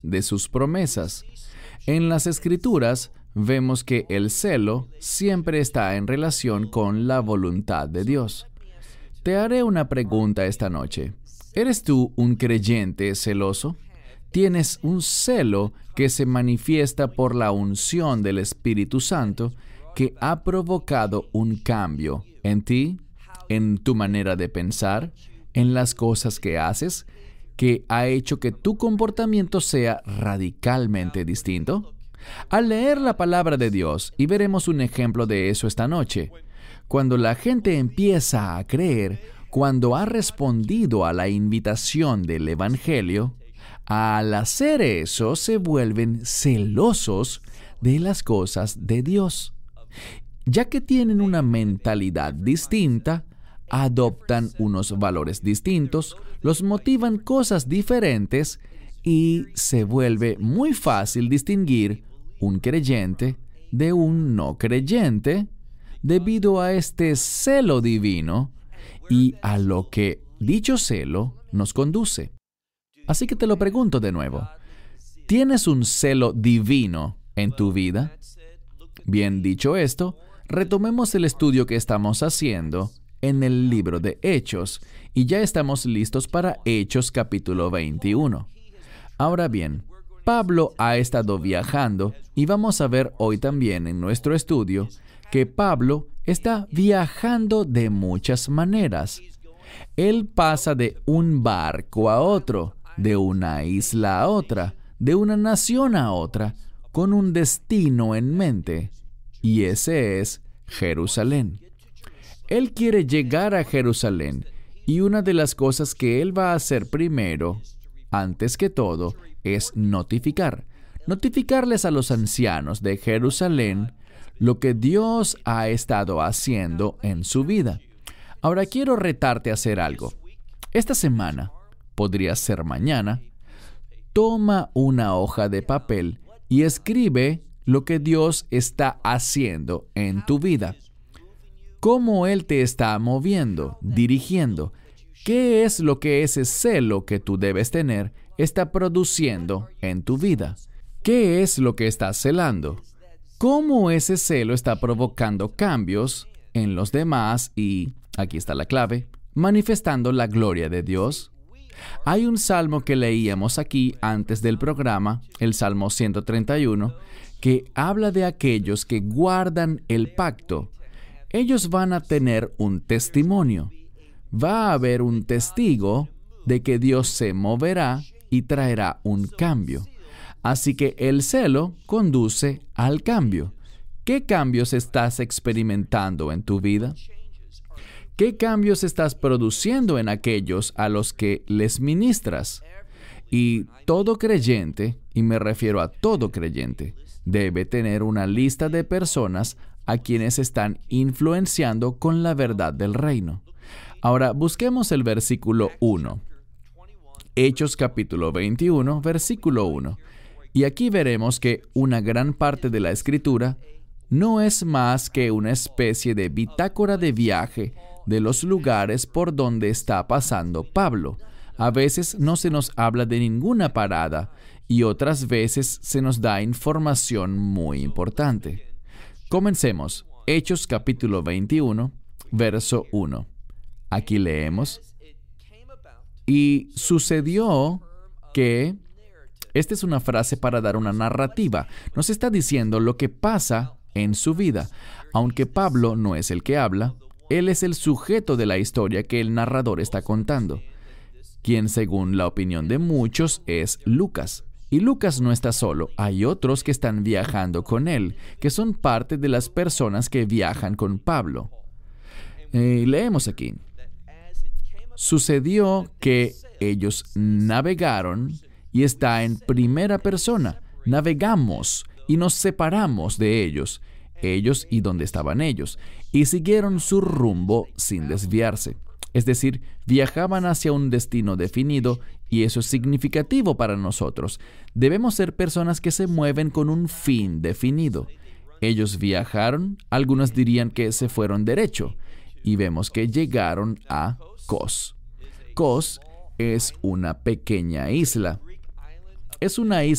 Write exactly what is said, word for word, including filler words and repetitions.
de sus promesas. En las Escrituras vemos que el celo siempre está en relación con la voluntad de Dios. Te haré una pregunta esta noche. ¿Eres tú un creyente celoso? ¿Tienes un celo que se manifiesta por la unción del Espíritu Santo que ha provocado un cambio en ti, en tu manera de pensar, en las cosas que haces, que ha hecho que tu comportamiento sea radicalmente distinto? Al leer la palabra de Dios, y veremos un ejemplo de eso esta noche, cuando la gente empieza a creer, cuando ha respondido a la invitación del Evangelio, al hacer eso se vuelven celosos de las cosas de Dios. Ya que tienen una mentalidad distinta, adoptan unos valores distintos, los motivan cosas diferentes y se vuelve muy fácil distinguir un creyente de un no creyente debido a este celo divino y a lo que dicho celo nos conduce. Así que te lo pregunto de nuevo. ¿Tienes un celo divino en tu vida? Bien, dicho esto, retomemos el estudio que estamos haciendo en el libro de Hechos, y ya estamos listos para Hechos capítulo veintiuno. Ahora bien, Pablo ha estado viajando y vamos a ver hoy también en nuestro estudio que Pablo está viajando de muchas maneras. Él pasa de un barco a otro, de una isla a otra, de una nación a otra, con un destino en mente, y ese es Jerusalén. Él quiere llegar a Jerusalén, y una de las cosas que él va a hacer primero, antes que todo, es notificar. Notificarles a los ancianos de Jerusalén lo que Dios ha estado haciendo en su vida. Ahora quiero retarte a hacer algo. Esta semana, podría ser mañana, toma una hoja de papel y escribe lo que Dios está haciendo en tu vida. ¿Cómo Él te está moviendo, dirigiendo? ¿Qué es lo que ese celo que tú debes tener está produciendo en tu vida? ¿Qué es lo que estás celando? ¿Cómo ese celo está provocando cambios en los demás y, aquí está la clave, manifestando la gloria de Dios? Hay un salmo que leíamos aquí antes del programa, el Salmo ciento treinta y uno, que habla de aquellos que guardan el pacto. Ellos van a tener un testimonio. Va a haber un testigo de que Dios se moverá y traerá un cambio. Así que el celo conduce al cambio. ¿Qué cambios estás experimentando en tu vida? ¿Qué cambios estás produciendo en aquellos a los que les ministras? Y todo creyente, y me refiero a todo creyente, debe tener una lista de personas a quienes están influenciando con la verdad del reino. Ahora, busquemos el versículo uno. Hechos capítulo veintiuno, versículo uno. Y aquí veremos que una gran parte de la Escritura no es más que una especie de bitácora de viaje de los lugares por donde está pasando Pablo. A veces no se nos habla de ninguna parada y otras veces se nos da información muy importante. Comencemos. Hechos capítulo veintiuno, verso uno. Aquí leemos. Y sucedió que... Esta es una frase para dar una narrativa. Nos está diciendo lo que pasa en su vida. Aunque Pablo no es el que habla, él es el sujeto de la historia que el narrador está contando, quien según la opinión de muchos es Lucas. Y Lucas no está solo, hay otros que están viajando con él, que son parte de las personas que viajan con Pablo. Eh, leemos aquí. Sucedió que ellos navegaron, y está en primera persona, navegamos y nos separamos de ellos, ellos y donde estaban ellos, y siguieron su rumbo sin desviarse. Es decir, viajaban hacia un destino definido, y eso es significativo para nosotros. Debemos ser personas que se mueven con un fin definido. Ellos viajaron, algunos dirían que se fueron derecho, y vemos que llegaron a Cos. Cos es una pequeña isla. Es una